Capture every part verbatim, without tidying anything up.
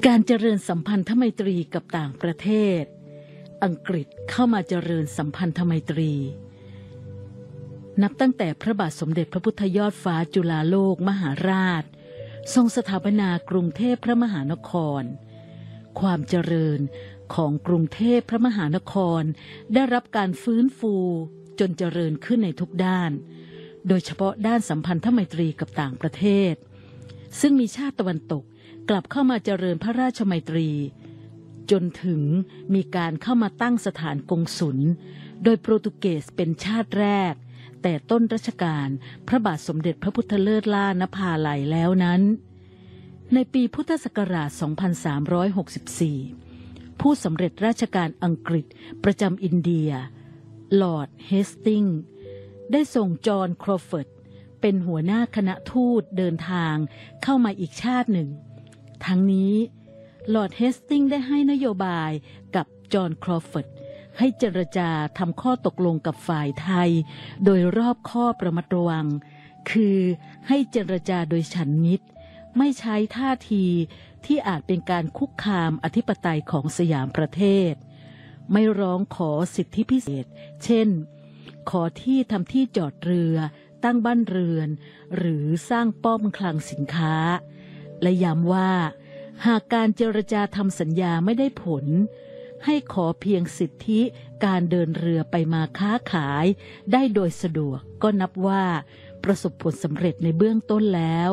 การเจริญสัมพันธไมตรีกับต่างประเทศอังกฤษเข้ามาเจริญสัมพันธไมตรีนับตั้งแต่พระบาทสมเด็จพระพุทธยอดฟ้าจุฬาโลกมหาราชทรงสถาปนากรุงเทพพระมหานครความเจริญของกรุงเทพพระมหานครได้รับการฟื้นฟูจนเจริญขึ้นในทุกด้านโดยเฉพาะด้านสัมพันธไมตรีกับต่างประเทศซึ่งมีชาติตะวันตกกลับเข้ามาเจริญพระราชไมตรีจนถึงมีการเข้ามาตั้งสถานกงสุลโดยโปรตุเกสเป็นชาติแรกแต่ต้นรัชกาลพระบาทสมเด็จพระพุทธเลิศล่านภาลัยแล้วนั้นในปีพุทธศักราช สองพันสามร้อยหกสิบสี่ ผู้สำเร็จราชการอังกฤษประจำอินเดียลอร์ดเฮสติงส์ได้ส่งจอห์นครอฟอร์ดเป็นหัวหน้าคณะทูตเดินทางเข้ามาอีกชาติหนึ่งทั้งนี้ลอร์ดเฮสติงส์ได้ให้นโยบายกับจอห์นครอฟอร์ดให้เจรจาทำข้อตกลงกับฝ่ายไทยโดยรอบคอบระมัดระวังคือให้เจรจาโดยฉันมิตรไม่ใช้ท่าทีที่อาจเป็นการคุกคามอธิปไตยของสยามประเทศไม่ร้องขอสิทธิพิเศษเช่นขอที่ทำที่จอดเรือตั้งบ้านเรือนหรือสร้างป้อมคลังสินค้าและย้ำว่าหากการเจรจาทำสัญญาไม่ได้ผลให้ขอเพียงสิทธิการเดินเรือไปมาค้าขายได้โดยสะดวกก็นับว่าประสบผลสำเร็จในเบื้องต้นแล้ว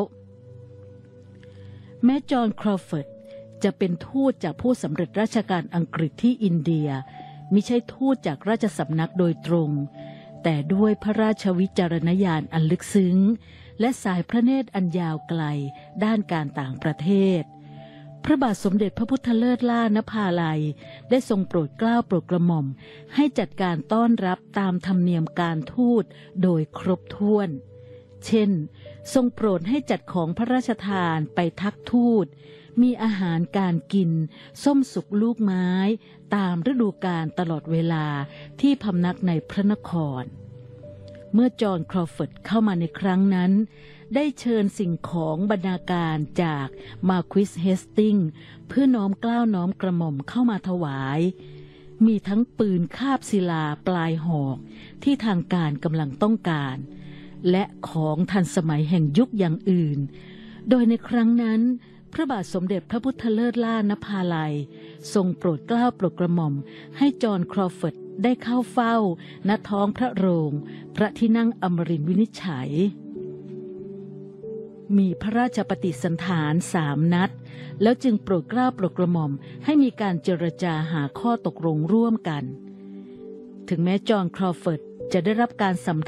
แม้จอห์นครอฟอร์ดจะเป็นทูตจากผู้สำเร็จราชการอังกฤษที่อินเดียมิใช่ทูตจากราชสำนักโดยตรงแต่ด้วยพระราชวิจารณญาณอันลึกซึ้งและสายพระเนตรอันยาวไกลด้านการต่างประเทศพระบาทสมเด็จพระพุทธเลิศล่านภาลัยได้ทรงโปรดเกล้าโปรดกระหม่อมให้จัดการต้อนรับตามธรรมเนียมการทูตโดยครบถ้วนเช่นทรงโปรดให้จัดของพระราชทานไปทักทูตมีอาหารการกินส้มสุกลูกไม้ตามฤดูกาลตลอดเวลาที่พำนักในพระนครเมื่อจอห์นครอฟอร์ดเข้ามาในครั้งนั้นได้เชิญสิ่งของบรรณาการจากมาร์ควิสเฮสติงส์เพื่อน้อมเกล้าน้อมกระหม่อมเข้ามาถวายมีทั้งปืนคาบศิลาปลายหอกที่ทางการกำลังต้องการและของทันสมัยแห่งยุคอย่างอื่นโดยในครั้งนั้นพระบาทสมเด็จพระพุทธเลิศล่านภาลัยทรงโปรดเกล้าโปรดกระหม่อมให้จอห์นครอฟอร์ดได้เข้าเฝ้าณท้องพระโรงพระที่นั่งอมรินทร์วินิจฉัยมีพระราชปฏิสันถานสามนัดแล้วจึงโปรดเกล้าโปรดกระหม่อมให้มีการเจรจาหาข้อตกลงร่วมกันถึงแม้จอห์นครอฟอร์ดจะได้รับการสำ